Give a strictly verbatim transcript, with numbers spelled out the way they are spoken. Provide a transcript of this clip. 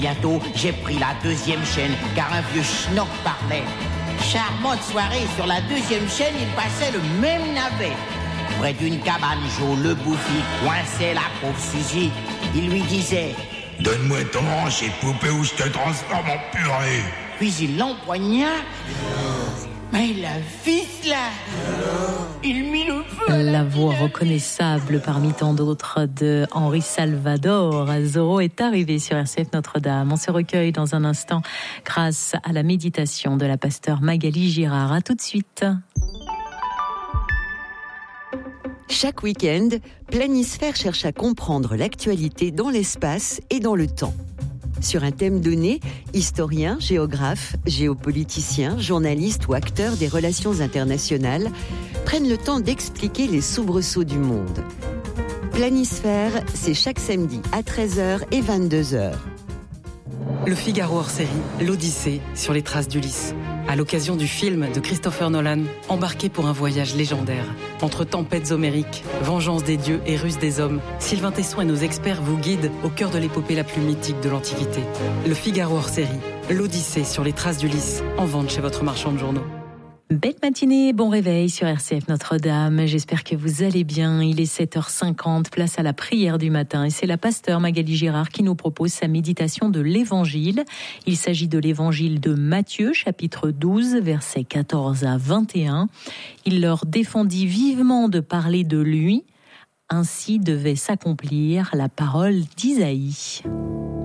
bientôt, j'ai pris la deuxième chaîne, car un vieux schnock parlait. Charmante soirée, sur la deuxième chaîne, il passait le même navet. Près d'une cabane, Joe le bouffi coinçait la pauvre Suzy. Il lui disait: donne-moi ton hanche et poupée ou je te transforme en purée. Puis il l'empoigna. Mais la fils là, il mit le feu à la, la voix reconnaissable parmi tant d'autres de Henri Salvador. Zorro est arrivé sur R C F Notre-Dame. On se recueille dans un instant grâce à la méditation de la pasteure Magali Girard. À tout de suite. Chaque week-end, Planisphère cherche à comprendre l'actualité dans l'espace et dans le temps. Sur un thème donné, historiens, géographes, géopoliticiens, journalistes ou acteurs des relations internationales prennent le temps d'expliquer les soubresauts du monde. Planisphère, c'est chaque samedi à treize heures et vingt-deux heures. Le Figaro hors série, l'Odyssée sur les traces d'Ulysse. À l'occasion du film de Christopher Nolan, embarqué pour un voyage légendaire. Entre tempêtes homériques, vengeance des dieux et ruse des hommes, Sylvain Tesson et nos experts vous guident au cœur de l'épopée la plus mythique de l'Antiquité. Le Figaro hors série, l'Odyssée sur les traces d'Ulysse, en vente chez votre marchand de journaux. Belle matinée, bon réveil sur R C F Notre-Dame. J'espère que vous allez bien. Il est sept heures cinquante, place à la prière du matin. Et c'est la pasteure Magali Girard qui nous propose sa méditation de l'Évangile. Il s'agit de l'Évangile de Matthieu, chapitre douze, versets quatorze à vingt et un. Il leur défendit vivement de parler de lui. Ainsi devait s'accomplir la parole d'Isaïe.